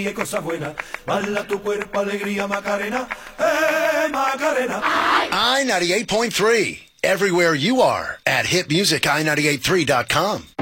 y cosas buenas. Bala tu cuerpo, alegría, Macarena. Macarena. I-98.3. Everywhere you are at hitmusici983.com.